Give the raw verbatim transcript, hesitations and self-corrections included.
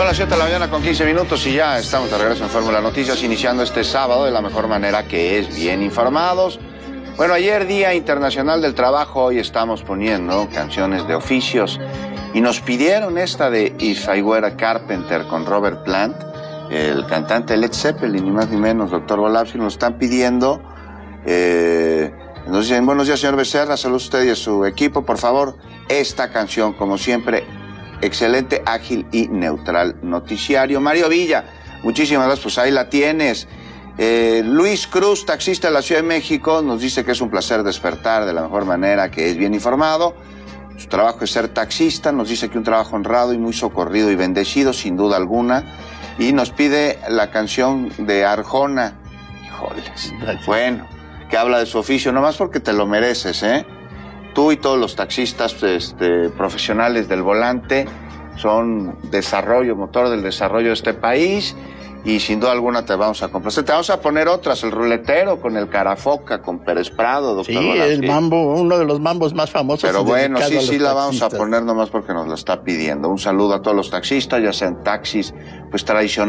Son las siete de la mañana con quince minutos y ya estamos de regreso en Fórmula Noticias, iniciando este sábado de la mejor manera, que es bien informados. Bueno, ayer Día Internacional del Trabajo, hoy estamos poniendo canciones de oficios y nos pidieron esta de If I Were a Carpenter con Robert Plant, el cantante de Led Zeppelin, ni más ni menos, doctor Volapsi, nos están pidiendo. Eh, nos dicen, buenos días, señor Becerra, saludos a usted y a su equipo, por favor, esta canción, como siempre, excelente, ágil y neutral noticiario. Mario Villa, muchísimas gracias, pues ahí la tienes. Eh, Luis Cruz, taxista de la Ciudad de México, nos dice que es un placer despertar de la mejor manera, que es bien informado. Su trabajo es ser taxista, nos dice que un trabajo honrado y muy socorrido y bendecido, sin duda alguna. Y nos pide la canción de Arjona. Híjoles. Bueno, que habla de su oficio, nomás porque te lo mereces, ¿eh? Tú y todos los taxistas este, profesionales del volante son desarrollo, motor del desarrollo de este país, y sin duda alguna te vamos a complacer. Te vamos a poner otras, el ruletero con el Carafoca, con Pérez Prado, doctor. Sí, Volapsi. el mambo, uno de los mambos más famosos. Pero bueno, sí, sí la vamos a taxistas. poner nomás porque nos lo está pidiendo. Un saludo a todos los taxistas, ya sean taxis pues tradicionales.